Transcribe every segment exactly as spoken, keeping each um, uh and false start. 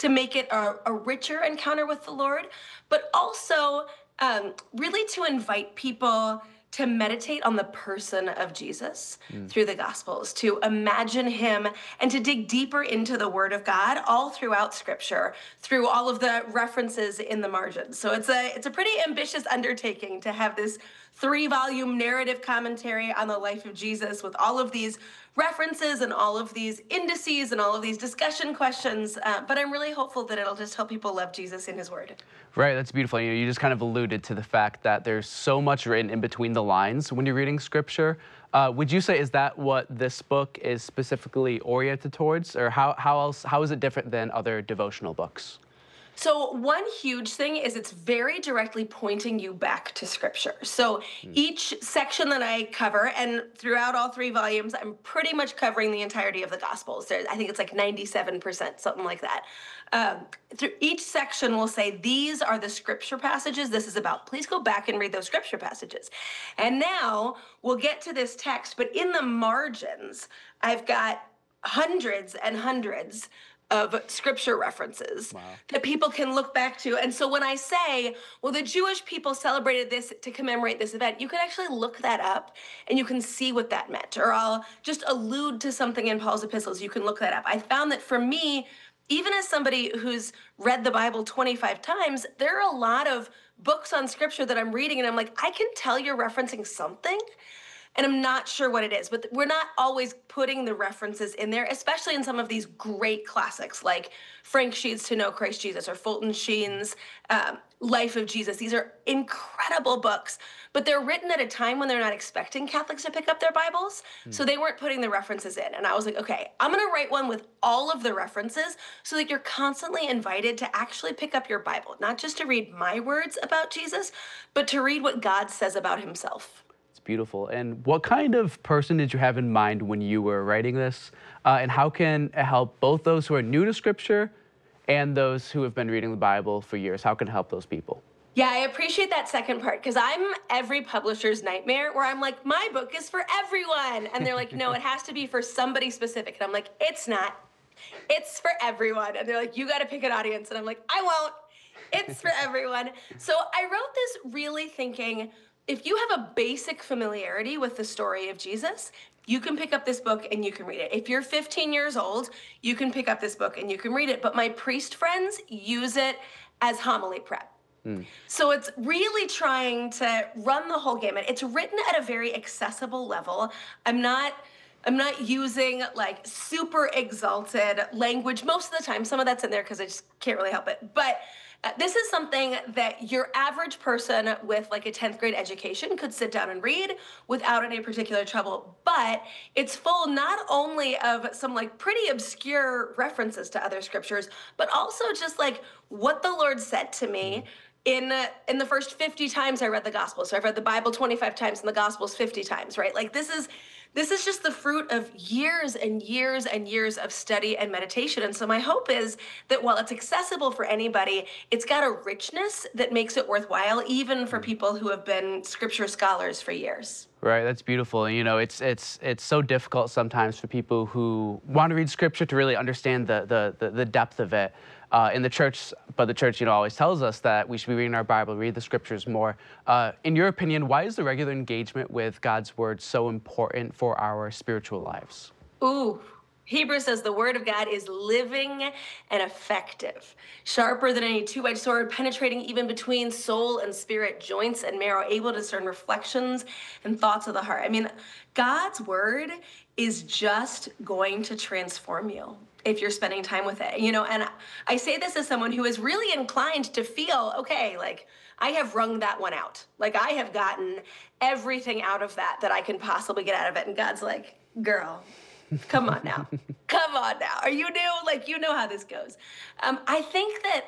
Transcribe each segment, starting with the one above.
to make it a, a richer encounter with the Lord, but also um, really to invite people to meditate on the person of Jesus Mm. through the Gospels, to imagine him and to dig deeper into the Word of God all throughout Scripture, through all of the references in the margins. So it's a it's a pretty ambitious undertaking to have this three-volume narrative commentary on the life of Jesus with all of these references and all of these indices and all of these discussion questions. Uh, but I'm really hopeful that it'll just help people love Jesus in his Word. Right, that's beautiful. You know, you just kind of alluded to the fact that there's so much written in between the lines when you're reading scripture. Uh, would you say, is that what this book is specifically oriented towards, or how, how else, how is it different than other devotional books? So one huge thing is it's very directly pointing you back to scripture. So each section that I cover, and throughout all three volumes, I'm pretty much covering the entirety of the Gospels. There, I think it's like ninety-seven percent, something like that. Um, through each section will say, these are the scripture passages this is about. Please go back and read those scripture passages. And now we'll get to this text, but in the margins, I've got hundreds and hundreds of scripture references Wow. that people can look back to. And so when I say, well, the Jewish people celebrated this to commemorate this event, you can actually look that up and you can see what that meant. Or I'll just allude to something in Paul's epistles, you can look that up. I found that for me, even as somebody who's read the Bible twenty-five times, there are a lot of books on scripture that I'm reading and I'm like, I can tell you're referencing something, and I'm not sure what it is, but we're not always putting the references in there, especially in some of these great classics like Frank Sheed's To Know Christ Jesus or Fulton Sheen's um, Life of Jesus. These are incredible books, but they're written at a time when they're not expecting Catholics to pick up their Bibles, Mm. so they weren't putting the references in. And I was like, okay, I'm gonna write one with all of the references so that you're constantly invited to actually pick up your Bible, not just to read my words about Jesus, but to read what God says about himself. Beautiful. And what kind of person did you have in mind when you were writing this? Uh, and how can it help both those who are new to Scripture and those who have been reading the Bible for years? How can it help those people? Yeah, I appreciate that second part because I'm every publisher's nightmare where I'm like, my book is for everyone. And they're like, no, it has to be for somebody specific. And I'm like, it's not. It's for everyone. And they're like, you got to pick an audience. And I'm like, I won't. It's for everyone. So I wrote this really thinking, if you have a basic familiarity with the story of Jesus, you can pick up this book and you can read it. If you're fifteen years old, you can pick up this book and you can read it. But my priest friends use it as homily prep. Mm. So it's really trying to run the whole gamut. It's written at a very accessible level. I'm not I'm not using like super exalted language most of the time. Some of that's in there because I just can't really help it. But uh, this is something that your average person with like a tenth grade education could sit down and read without any particular trouble. But it's full not only of some like pretty obscure references to other scriptures, but also just like what the Lord said to me in uh, in the first fifty times I read the Gospels. So I've read the Bible twenty-five times and the Gospels fifty times, right? Like this is this is just the fruit of years and years and years of study and meditation. And so my hope is that while it's accessible for anybody, it's got a richness that makes it worthwhile, even for people who have been scripture scholars for years. Right, that's beautiful. You know, it's it's it's so difficult sometimes for people who want to read scripture to really understand the the the, the depth of it. Uh, in the church, but the church, you know, always tells us that we should be reading our Bible, read the scriptures more. Uh, in your opinion, why is the regular engagement with God's word so important for our spiritual lives? Ooh. Hebrews says the word of God is living and effective, sharper than any two-edged sword, penetrating even between soul and spirit, joints and marrow, able to discern reflections and thoughts of the heart. I mean, God's word is just going to transform you if you're spending time with it, you know, and I say this as someone who is really inclined to feel, okay, like I have wrung that one out. Like I have gotten everything out of that that I can possibly get out of it. And God's like, girl, come on now. Come on now. Are you new? Like, you know how this goes. Um, I think that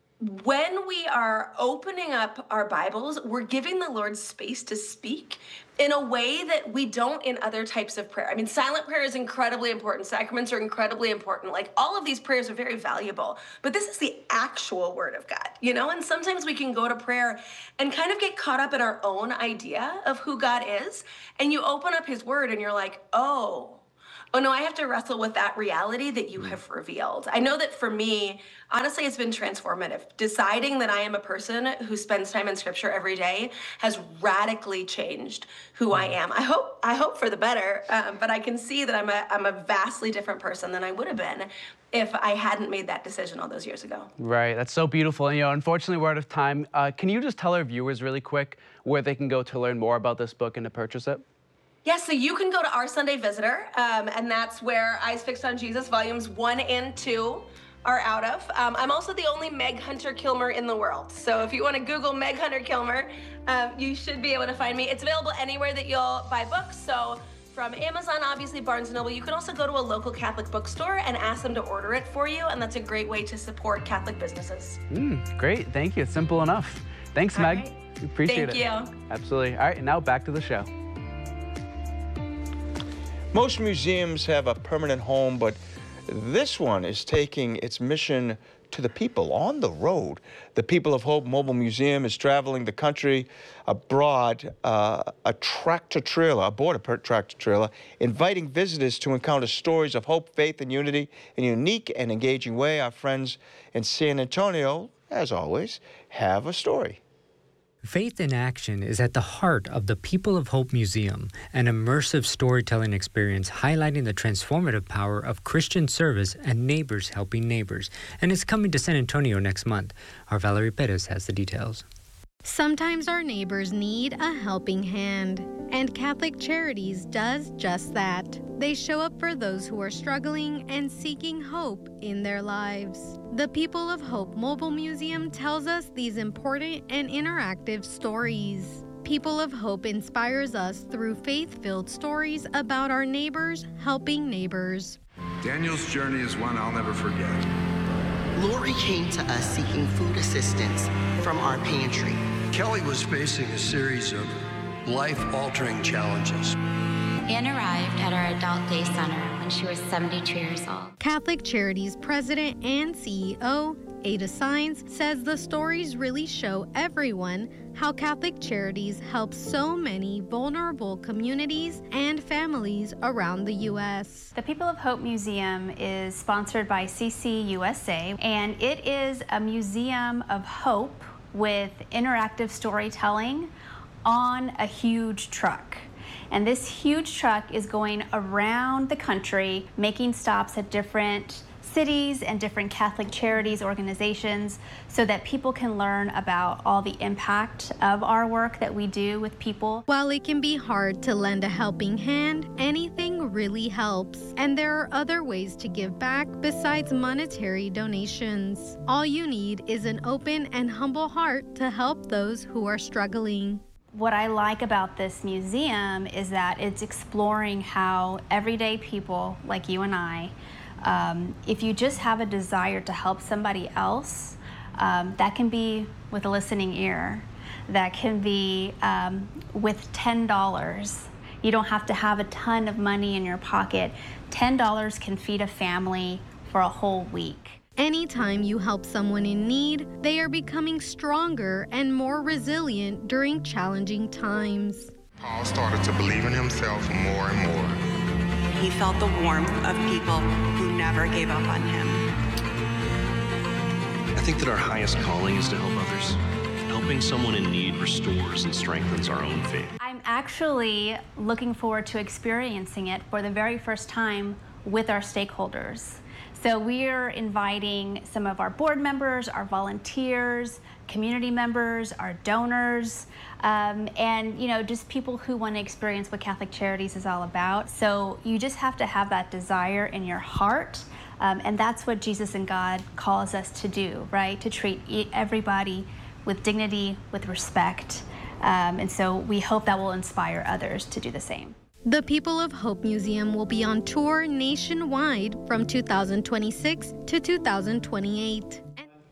when we are opening up our Bibles, we're giving the Lord space to speak in a way that we don't in other types of prayer. I mean, silent prayer is incredibly important. Sacraments are incredibly important. Like, all of these prayers are very valuable. But this is the actual word of God, you know? And sometimes we can go to prayer and kind of get caught up in our own idea of who God is. And you open up his word and you're like, oh, Oh no, I have to wrestle with that reality that you have revealed. I know that for me, honestly, it's been transformative. Deciding that I am a person who spends time in scripture every day has radically changed who I am. I hope I hope for the better, um, but I can see that I'm a I'm a vastly different person than I would have been if I hadn't made that decision all those years ago. Right, that's so beautiful. And you know, unfortunately, we're out of time. Uh, can you just tell our viewers really quick where they can go to learn more about this book and to purchase it? Yeah, so you can go to Our Sunday Visitor, um, and that's where Eyes Fixed on Jesus, volumes one and two are out of. Um, I'm also the only Meg Hunter Kilmer in the world. So if you want to Google Meg Hunter Kilmer, um, you should be able to find me. It's available anywhere that you'll buy books. So from Amazon, obviously, Barnes and Noble. You can also go to a local Catholic bookstore and ask them to order it for you, and that's a great way to support Catholic businesses. Mm, great, thank you. It's simple enough. Thanks, All Meg. right. We appreciate Thank it. you. Absolutely. All right, and now back to the show. Most museums have a permanent home, but this one is taking its mission to the people on the road. The People of Hope Mobile Museum is traveling the country abroad, uh, a tractor trailer, aboard a tractor trailer, inviting visitors to encounter stories of hope, faith, and unity in a unique and engaging way. Our friends in San Antonio, as always, have a story. Faith in Action is at the heart of the People of Hope Museum, an immersive storytelling experience highlighting the transformative power of Christian service and neighbors helping neighbors, and is coming to San Antonio next month. Our Valerie Perez has the details. Sometimes our neighbors need a helping hand, and Catholic Charities does just that. They show up for those who are struggling and seeking hope in their lives. The People of Hope Mobile Museum tells us these important and interactive stories. People of Hope inspires us through faith-filled stories about our neighbors helping neighbors. Daniel's journey is one I'll never forget. Lori came to us seeking food assistance from our pantry. Kelly was facing a series of life-altering challenges. Anne arrived at our adult day center when she was seventy-two years old. Catholic Charities President and C E O, Ada Sines, says the stories really show everyone how Catholic Charities help so many vulnerable communities and families around the U S The People of Hope Museum is sponsored by C C U S A, and it is a museum of hope with interactive storytelling on a huge truck. And this huge truck is going around the country, making stops at different cities and different Catholic charities organizations so that people can learn about all the impact of our work that we do with people. While it can be hard to lend a helping hand, anything really helps. And there are other ways to give back besides monetary donations. All you need is an open and humble heart to help those who are struggling. What I like about this museum is that it's exploring how everyday people like you and I, um, if you just have a desire to help somebody else, um, that can be with a listening ear, that can be um, with ten dollars. You don't have to have a ton of money in your pocket. ten dollars can feed a family for a whole week. Anytime you help someone in need, they are becoming stronger and more resilient during challenging times. Paul started to believe in himself more and more. He felt the warmth of people who never gave up on him. I think that our highest calling is to help others. Helping someone in need restores and strengthens our own faith. I'm actually looking forward to experiencing it for the very first time with our stakeholders. So we're inviting some of our board members, our volunteers, community members, our donors, um, and you know, just people who want to experience what Catholic Charities is all about. So you just have to have that desire in your heart, um, and that's what Jesus and God calls us to do, right? To treat everybody with dignity, with respect, um, and so we hope that will inspire others to do the same. The People of Hope Museum will be on tour nationwide from two thousand twenty-six to two thousand twenty-eight.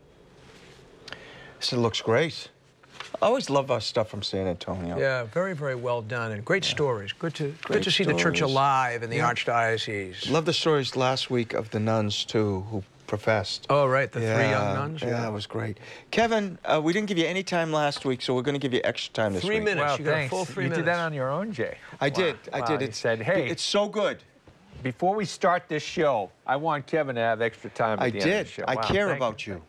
So it looks great. I always love our stuff from San Antonio. Yeah, very, very well done, and great yeah. stories. Good to great good to see stories. the church alive in the yeah. Archdiocese. Love the stories last week of the nuns too, who professed. Oh, right, the yeah, three young nuns. Yeah, yeah, it was great. Kevin, uh, we didn't give you any time last week, so we're going to give you extra time this three week. Minutes. Wow, you got thanks. a full three you minutes. You did that on your own, Jay. I wow. did. I wow, did. You it said, hey. It's so good. before we start this show, I want Kevin to have extra time at I the end of did. the show. I Wow, care thank about you. you.